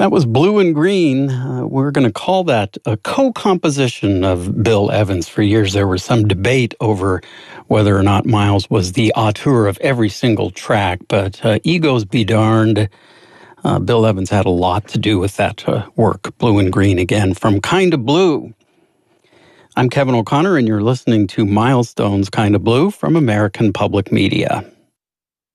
That was Blue and Green. We're going to call that a co-composition of Bill Evans. For years, there was some debate over whether or not Miles was the auteur of every single track, but egos be darned. Bill Evans had a lot to do with that work, Blue and Green again, from Kinda Blue. I'm Kevin O'Connor, and you're listening to Milestones Kinda Blue from American Public Media.